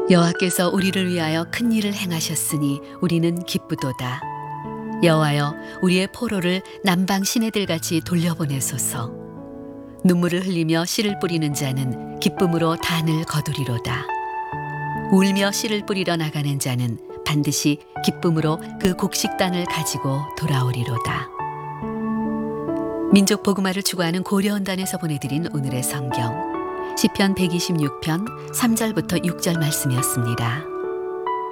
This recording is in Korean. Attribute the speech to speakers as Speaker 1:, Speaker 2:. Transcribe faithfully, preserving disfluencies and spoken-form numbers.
Speaker 1: 여호와께서 우리를 위하여 큰 일을 행하셨으니 우리는 기쁘도다. 여호와여, 우리의 포로를 남방 시내들같이 돌려보내소서. 눈물을 흘리며 씨를 뿌리는 자는 기쁨으로 단을 거두리로다. 울며 씨를 뿌리러 나가는 자는 반드시 기쁨으로 그 곡식단을 가지고 돌아오리로다. 민족 복음화를 추구하는 고려원단에서 보내드린 오늘의 성경 시편 백이십육 편 삼 절부터 육 절 말씀이었습니다.